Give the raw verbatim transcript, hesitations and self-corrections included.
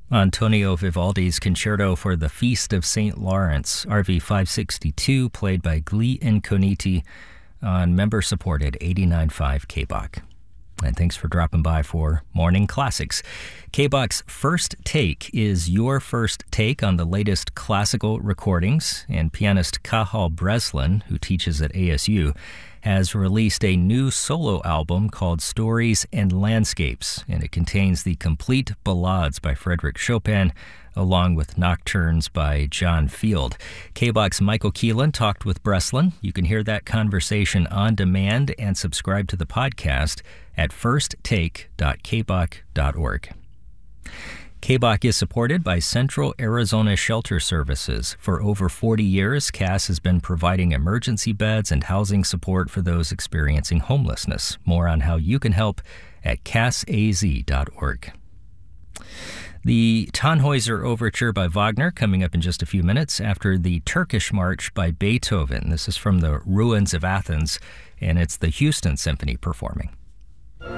Antonio Vivaldi's Concerto for the Feast of Saint Lawrence, R V five sixty-two, played by Gli Incogniti on member-supported eighty-nine point five K B O C. And thanks for dropping by for Morning Classics. K B O C's First Take is your first take on the latest classical recordings, and pianist Cathal Breslin, who teaches at A S U, has released a new solo album called Stories and Landscapes, and it contains the complete ballades by Frédéric Chopin, along with nocturnes by John Field. K B O C's Michael Keelan talked with Breslin. You can hear that conversation on demand and subscribe to the podcast at first take dot k b o c dot org. K B O C is supported by Central Arizona Shelter Services. For over forty years, C A S has been providing emergency beds and housing support for those experiencing homelessness. More on how you can help at cas a z dot org. The Tannhäuser Overture by Wagner coming up in just a few minutes after the Turkish March by Beethoven. This is from the Ruins of Athens, and it's the Houston Symphony performing.